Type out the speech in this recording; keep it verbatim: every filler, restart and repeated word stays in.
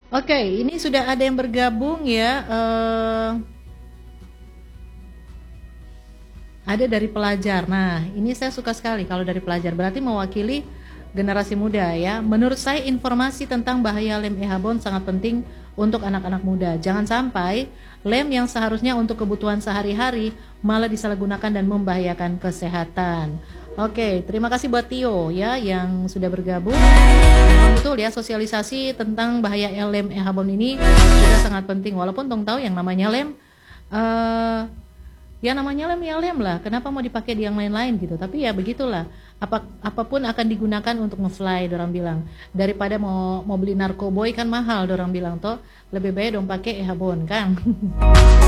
Oke, ini sudah ada yang bergabung ya. eh, ada dari pelajar. Nah, ini saya suka sekali kalau dari pelajar. Berarti mewakili generasi muda ya. Menurut saya informasi tentang bahaya lem E H bond sangat penting untuk anak-anak muda. Jangan sampai lem yang seharusnya untuk kebutuhan sehari-hari malah disalahgunakan dan membahayakan kesehatan. Oke, terima kasih buat Tio ya yang sudah bergabung. Memang betul ya, sosialisasi tentang bahaya lem E H bond ini sudah sangat penting. Walaupun Tong tahu yang namanya lem eh ya namanya lem ya lem lah, kenapa mau dipakai di yang lain-lain gitu. Tapi ya begitulah, apa apapun akan digunakan untuk ngefly, dorang bilang. Daripada mau mau beli narkoboy kan mahal, dorang bilang toh lebih baik dong pakai E H bond kan.